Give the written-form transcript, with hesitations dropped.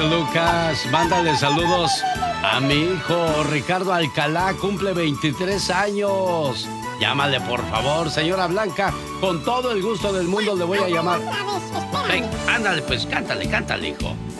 genio Lucas. Mándale saludos a mi hijo Ricardo Alcalá, cumple 23 años. Llámale, por favor, señora Blanca. Con todo el gusto del mundo le voy a llamar. Ven, ándale, pues, cántale, hijo.